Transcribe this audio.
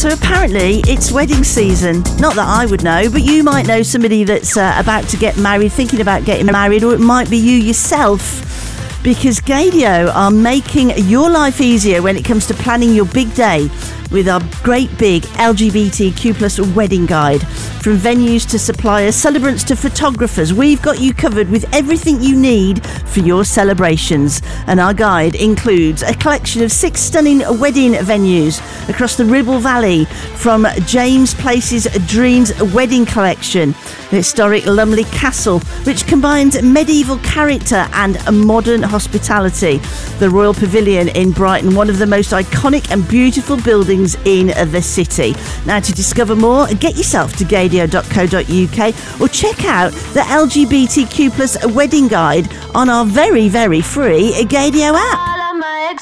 So apparently it's wedding season. Not that I would know, but you might know somebody that's about to get married, thinking about getting married, or it might be you yourself. Because Gaydio are making your life easier when it comes to planning your big day with our great big LGBTQ plus wedding guide. From venues to suppliers, celebrants to photographers, we've got you covered with everything you need for your celebrations. And our guide includes a collection of 6 stunning wedding venues across the Ribble Valley, from James Place's Dreams Wedding Collection, the historic Lumley Castle, which combines medieval character and modern hospitality, the Royal Pavilion in Brighton, one of the most iconic and beautiful buildings in the city. Now, to discover more, get yourself to gaydio.co.uk or check out the LGBTQ plus wedding guide on our very, very free Gaydio app.